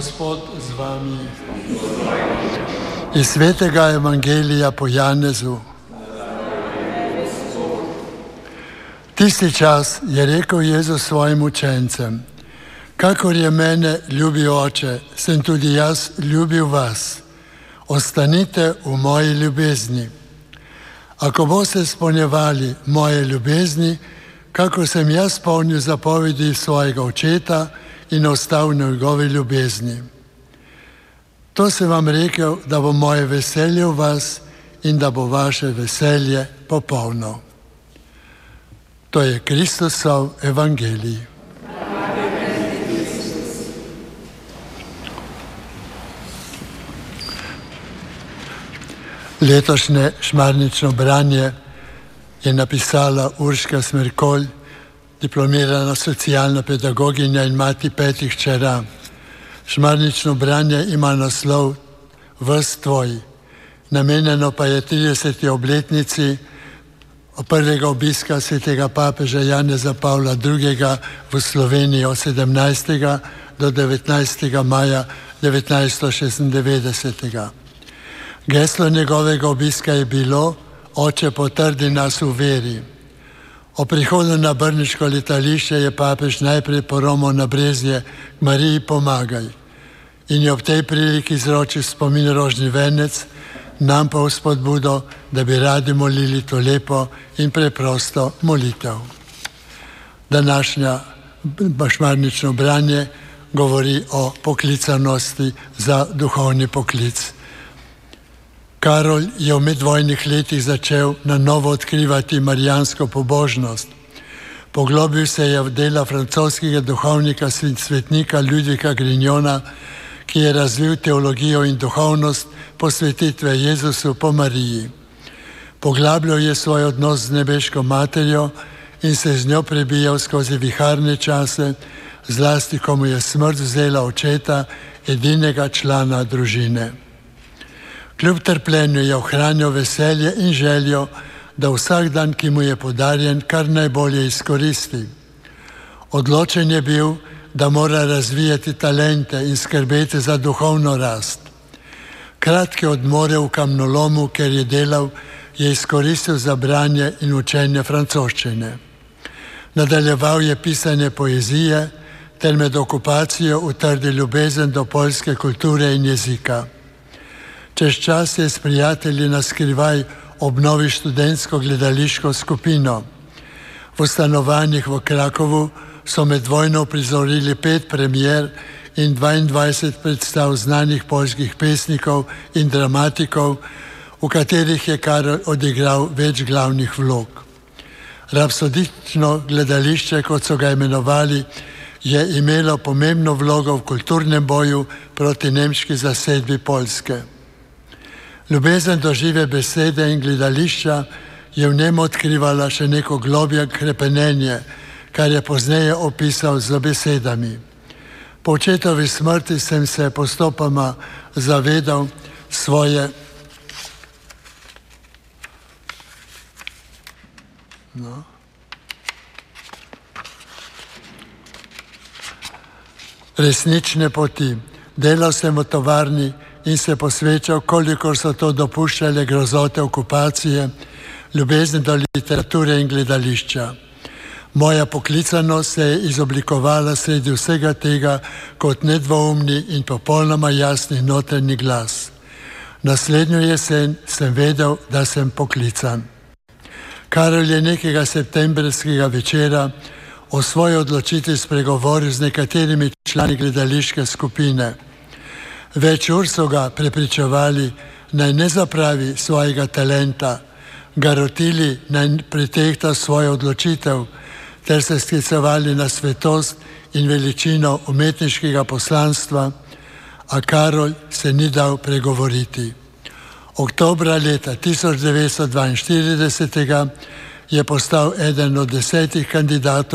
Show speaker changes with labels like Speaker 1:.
Speaker 1: Gospod z vami. Iz svetega evangelija po Janezu. Tisti čas je rekel Jezus svojim učencem: kakor je mene ljubil Oče, sem tudi jaz ljubil vas. Ostanite v moji ljubezni. Ako boste izpolnjevali moje ljubezni, kako sem jaz izpolnil zapovedi svojega očeta in ostal v njegovi ljubezni. To sem vam rekel, da bo moje veselje v vas in da bo vaše veselje popolno. To je Kristusov evangelij. Letošnje šmarnično branje je napisala Urška Smerkolj, diplomirana socialna pedagoginja in mati 5 hčera. Šmarnično branje ima naslov Ves tvoj. Namenjeno pa je 30. obletnici prvega obiska svetega papeža Janeza Pavla II. V Sloveniji od 17. do 19. maja 1996. Geslo njegovega obiska je bilo: Oče, potrdi nas v veri. O prihodu na brniško letališče je papež najprej poromal na Brezje k Mariji Pomagaj in je ob tej priliki izročil spomin rožni venec, nam pa v spodbudo, da bi radi molili to lepo in preprosto molitev. Današnja šmarnično branje govori o poklicanosti za duhovni poklic. Karol je v medvojnih letih začel na novo odkrivati marijansko pobožnost. Poglobil se je v dela francoskega duhovnika svetnika Ludvika Grignona, ki je razvil teologijo in duhovnost posvetitve Jezusu po Mariji. Poglabljal je svoj odnos z nebeško materjo in se z njo prebijal skozi viharne čase, zlasti ko mu je smrt vzela očeta, edinega člana družine. Kljub trpljenju je ohranjal veselje in željo, da vsak dan, ki mu je podarjen, kar najbolje izkoristi. Odločen je bil, da mora razvijati talente in skrbeti za duhovno rast. Kratke odmore v kamnolomu, ker je delal, je izkoristil za branje in učenje francoščine. Nadaljeval je pisanje poezije ter med okupacijo utrdil ljubezen do poljske kulture in jezika. Čez čas je s prijatelji na skrivaj obnovil študentsko gledališko skupino. V stanovanjih v Krakovu so med vojno prizorili 5 premier in 22 predstav znanih poljskih pesnikov in dramatikov, v katerih je Karol odigral več glavnih vlog. Rapsodično gledališče, kot so ga imenovali, je imelo pomembno vlogo v kulturnem boju proti nemški zasedbi Poljske. Ljubezen do žive besede in gledališča je v njem odkrivala še neko globje krepenenje, kar je pozneje opisal z besedami. Po očetovi smrti sem se postopoma zavedal svoje resnične poti. Delal sem v tovarni in se posvečal, kolikor so to dopuščale grozote okupacije, ljubezen do literature in gledališča. Moja poklicanost se je izoblikovala sredi vsega tega kot nedvoumni in popolnoma jasni notranji glas. Naslednjo jesen sem vedel, da sem poklican. Karol je nekega septembrskega večera o svoji odločitvi spregovoril z nekaterimi člani gledališke skupine. Več ur so ga prepričevali, naj ne zapravi svojega talenta, ga rotili, naj pretehta svojo odločitev, ter se sklicevali na svetost in veličino umetniškega poslanstva, a Karol se ni dal pregovoriti. Oktobra leta 1942 je postal eden od 10 kandidatov